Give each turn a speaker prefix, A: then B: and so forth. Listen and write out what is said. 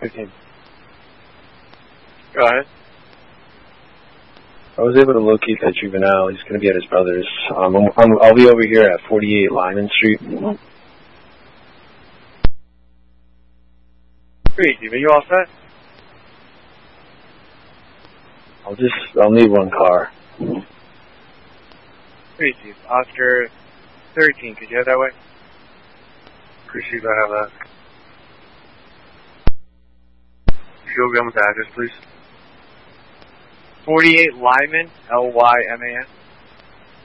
A: 15.
B: Go ahead.
A: I was able to locate that juvenile. He's going to be at his brother's. I'll be over here at 48 Lyman Street.
B: Great, Steve. Are you all set?
A: I'll need one car.
B: Great, Steve. Oscar 13, could you head that way?
C: Appreciate I have that. If you'll go with the address, please.
B: 48 Lyman, Lyman.